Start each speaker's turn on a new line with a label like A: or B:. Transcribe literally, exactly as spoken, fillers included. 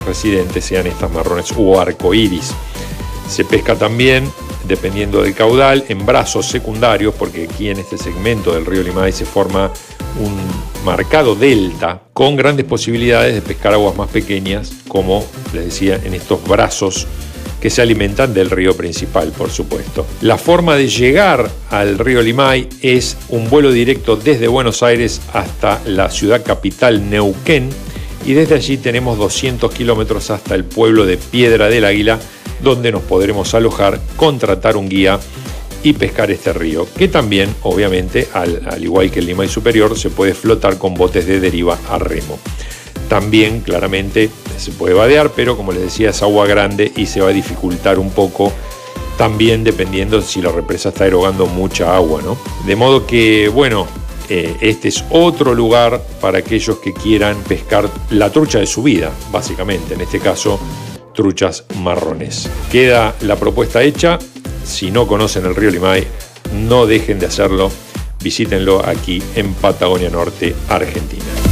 A: residentes sean estas marrones o arcoíris. Se pesca también, dependiendo del caudal, en brazos secundarios, porque aquí en este segmento del río Limay se forma un marcado delta con grandes posibilidades de pescar aguas más pequeñas, como les decía, en estos brazos que se alimentan del río principal, por supuesto. La forma de llegar al río Limay es un vuelo directo desde Buenos Aires hasta la ciudad capital Neuquén, y desde allí tenemos doscientos kilómetros hasta el pueblo de Piedra del Águila, donde nos podremos alojar, contratar un guía y pescar este río, que también, obviamente, al, al igual que el Limay Superior, se puede flotar con botes de deriva a remo. También, claramente, se puede vadear, pero como les decía, es agua grande y se va a dificultar un poco, también dependiendo si la represa está erogando mucha agua, ¿no? De modo que, bueno, eh, este es otro lugar para aquellos que quieran pescar la trucha de su vida, básicamente, en este caso, truchas marrones. Queda la propuesta hecha. Si no conocen el río Limay, no dejen de hacerlo. Visítenlo aquí en Patagonia Norte, Argentina.